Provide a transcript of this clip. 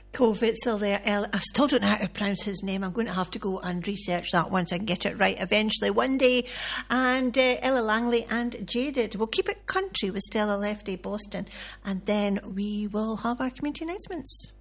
Kovitzel there. I still don't know how to pronounce his name. I'm going to have to go and research that once I can get it right eventually one day. And Ella Langley and Jaded. We'll keep it country with Stella Lefty Boston, and then we will have our community announcements.